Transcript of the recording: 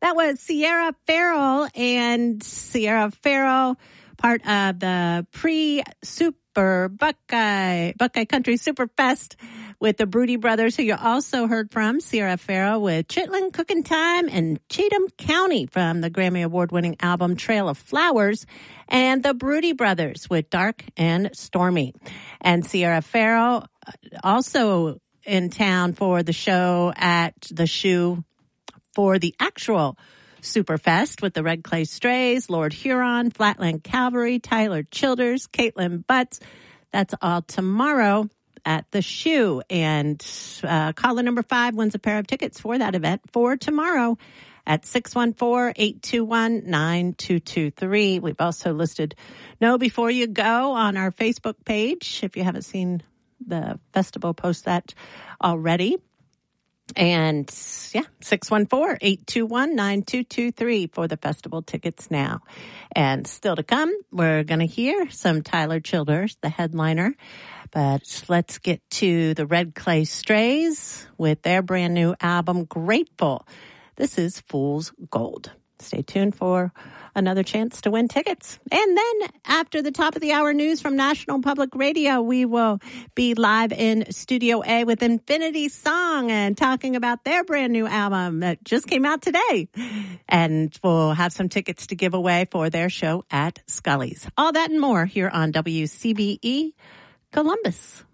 That was Sierra Farrell, part of the pre-Super Buckeye Country Super Fest with the Broody Brothers, who you also heard from. Sierra Farrell with Chitlin Cooking Time and Cheatham County from the Grammy Award-winning album Trail of Flowers, and the Broody Brothers with Dark and Stormy. And Sierra Farrell also in town for the show at the Shoe for the actual Superfest with the Red Clay Strays, Lord Huron, Flatland Cavalry, Tyler Childers, Caitlin Butts. That's all tomorrow at the Shoe. And caller number 5 wins a pair of tickets for that event for tomorrow at 614-821-9223. We've also listed Know Before You Go on our Facebook page, if you haven't seen the festival post that already. And 614-821-9223 for the festival tickets now. And still to come, we're going to hear some Tyler Childers, the headliner. But let's get to the Red Clay Strays with their brand new album, Grateful. This is Fool's Gold. Stay tuned for another chance to win tickets. And then after the top of the hour news from National Public Radio, we will be live in Studio A with Infinity Song and talking about their brand new album that just came out today. And we'll have some tickets to give away for their show at Scully's. All that and more here on WCBE Columbus.